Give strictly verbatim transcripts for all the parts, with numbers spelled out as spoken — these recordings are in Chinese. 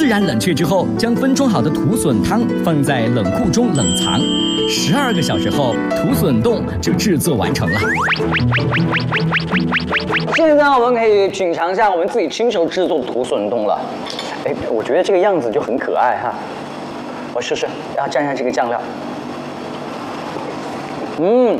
自然冷却之后，将分装好的土笋汤放在冷库中冷藏。十二个小时后，土笋冻就制作完成了。 现在我们可以品尝一下我们自己亲手制作的土笋冻了。哎，我觉得这个样子就很可爱哈。我试试，然后蘸一下这个酱料。嗯，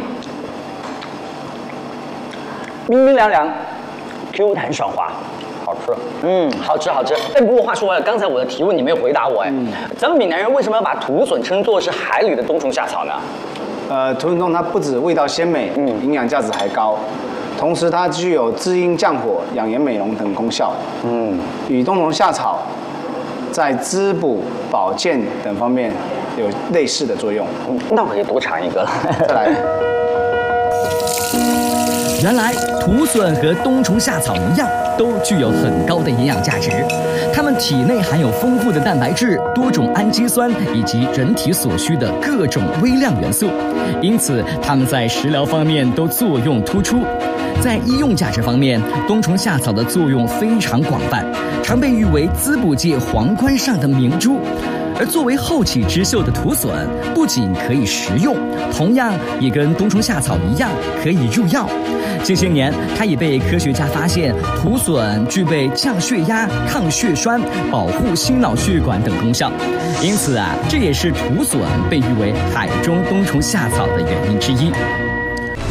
冰冰凉凉 ，Q 弹爽滑。好吃，嗯，好吃好吃。哎，不过话说回来，刚才我的提问你没有回答我哎，嗯、咱们闽南人为什么要把土笋称作是海里的冬虫夏草呢？ 呃，土笋冻它不止味道鲜美，嗯，营养价值还高，同时它具有滋阴降火、养颜美容等功效，嗯，与冬虫夏草在滋补、保健等方面有类似的作用。 嗯、那我可以多尝一个了。 再来。 原来土笋和冬虫夏草一样，都具有很高的营养价值。它们体内含有丰富的蛋白质、多种氨基酸以及人体所需的各种微量元素，因此它们在食疗方面都作用突出。在医用价值方面，冬虫夏草的作用非常广泛，常被誉为滋补界皇冠上的明珠。而作为后起之秀的土笋，不仅可以食用，同样也跟冬虫夏草一样可以入药。近些年，它已被科学家发现，土笋具备降血压、抗血栓、保护心脑血管等功效。因此啊，这也是土笋被誉为海中冬虫夏草的原因之一。